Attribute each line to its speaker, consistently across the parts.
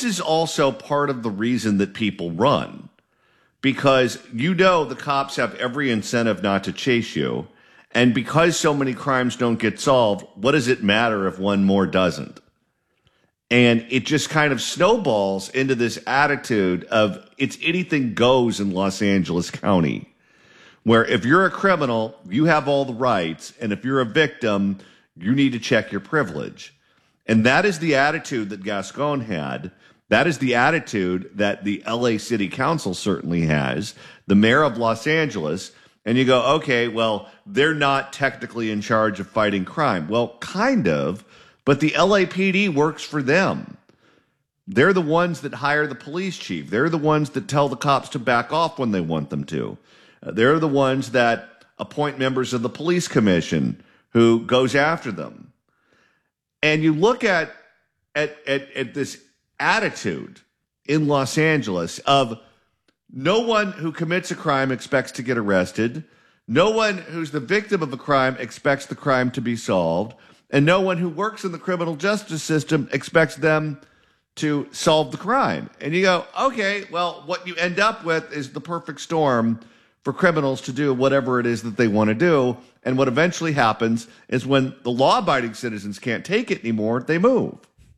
Speaker 1: this is also part of the reason that people run. Because the cops have every incentive not to chase you. And because so many crimes don't get solved, what does it matter if one more doesn't? And it just kind of snowballs into this attitude of it's anything goes in Los Angeles County, where if you're a criminal, you have all the rights. And if you're a victim, you need to check your privilege. And that is the attitude that Gascon had. That is the attitude that the LA City Council certainly has, the mayor of Los Angeles. And you go, okay, well, they're not technically in charge of fighting crime. Well, kind of, but the LAPD works for them. They're the ones that hire the police chief. They're the ones that tell the cops to back off when they want them to. They're the ones that appoint members of the police commission who goes after them. And you look at this attitude in Los Angeles of no one who commits a crime expects to get arrested. No one who's the victim of a crime expects the crime to be solved. And no one who works in the criminal justice system expects them to solve the crime. And you go, okay, well, what you end up with is the perfect storm for criminals to do whatever it is that they want to do. And what eventually happens is when the law-abiding citizens can't take it anymore, they move.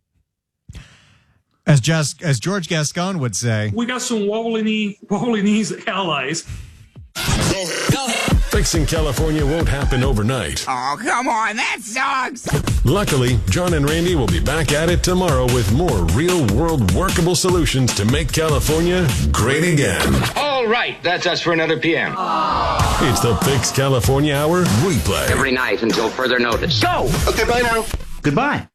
Speaker 2: As George Gascon would say,
Speaker 3: we got some wobbly knees allies.
Speaker 4: Go. Fixing California won't happen overnight.
Speaker 5: Oh, come on, that sucks.
Speaker 4: Luckily, John and Randy will be back at it tomorrow with more real-world workable solutions to make California great again.
Speaker 6: All right, that's us for another PM.
Speaker 4: It's the Fix California Hour replay.
Speaker 6: Every night until further notice. Go!
Speaker 5: Okay, bye now.
Speaker 1: Goodbye.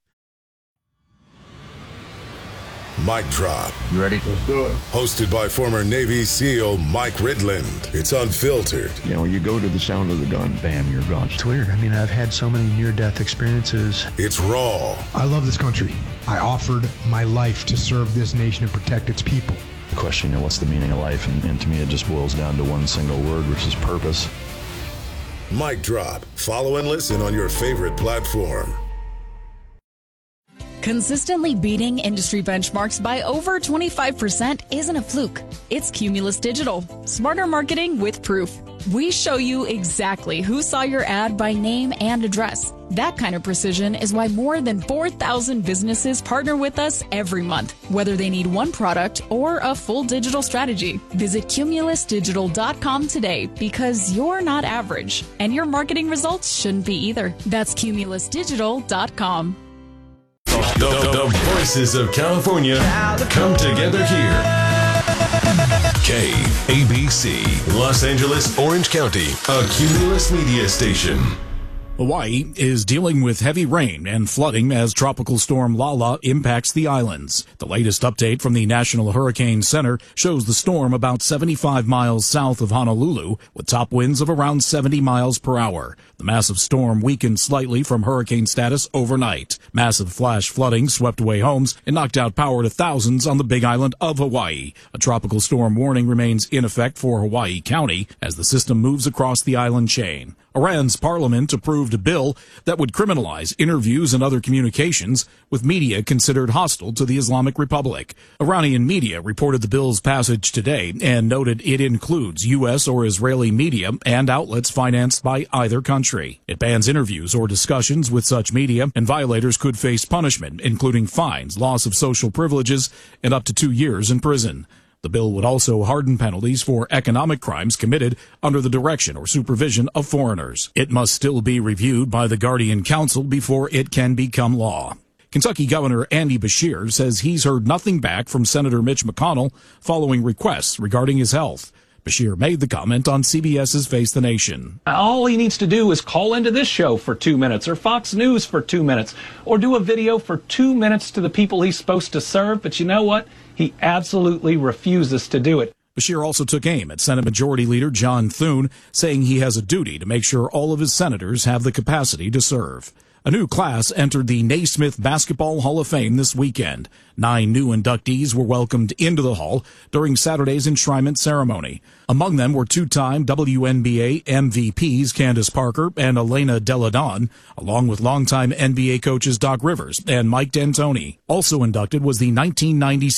Speaker 4: Mic Drop.
Speaker 7: You ready?
Speaker 5: Let's do it.
Speaker 4: Hosted by former Navy SEAL Mike Ridland. It's unfiltered.
Speaker 7: You know, you go to the sound of the gun, bam, you're gone.
Speaker 8: It's weird. I mean, I've had so many near-death experiences.
Speaker 4: It's raw.
Speaker 9: I love this country. I offered my life to serve this nation and protect its people.
Speaker 7: The question, what's the meaning of life? And to me, it just boils down to one single word, which is purpose.
Speaker 4: Mic Drop. Follow and listen on your favorite platform.
Speaker 10: Consistently beating industry benchmarks by over 25% isn't a fluke. It's Cumulus Digital. Smarter marketing with proof. We show you exactly who saw your ad by name and address. That kind of precision is why more than 4,000 businesses partner with us every month, whether they need one product or a full digital strategy. Visit cumulusdigital.com today because you're not average, and your marketing results shouldn't be either. That's cumulusdigital.com.
Speaker 4: The voices of California come together here. KABC, Los Angeles, Orange County, a Cumulus media station.
Speaker 11: Hawaii is dealing with heavy rain and flooding as Tropical Storm Lala impacts the islands. The latest update from the National Hurricane Center shows the storm about 75 miles south of Honolulu, with top winds of around 70 miles per hour. The massive storm weakened slightly from hurricane status overnight. Massive flash flooding swept away homes and knocked out power to thousands on the Big Island of Hawaii. A tropical storm warning remains in effect for Hawaii County as the system moves across the island chain. Iran's parliament approved a bill that would criminalize interviews and other communications with media considered hostile to the Islamic Republic. Iranian media reported the bill's passage today and noted it includes U.S. or Israeli media and outlets financed by either country. It bans interviews or discussions with such media, and violators could face punishment, including fines, loss of social privileges, and up to 2 years in prison. The bill would also harden penalties for economic crimes committed under the direction or supervision of foreigners. It must still be reviewed by the Guardian Council before it can become law. Kentucky Governor Andy Beshear says he's heard nothing back from Senator Mitch McConnell following requests regarding his health. Beshear made the comment on CBS's Face the Nation.
Speaker 12: All he needs to do is call into this show for 2 minutes, or Fox News for 2 minutes, or do a video for 2 minutes to the people he's supposed to serve. But you know what? He absolutely refuses to do it.
Speaker 11: Beshear also took aim at Senate Majority Leader John Thune, saying he has a duty to make sure all of his senators have the capacity to serve. A new class entered the Naismith Basketball Hall of Fame this weekend. 9 new inductees were welcomed into the hall during Saturday's enshrinement ceremony. Among them were two-time WNBA MVPs Candace Parker and Elena Delle Donne, along with longtime NBA coaches Doc Rivers and Mike D'Antoni. Also inducted was the 1990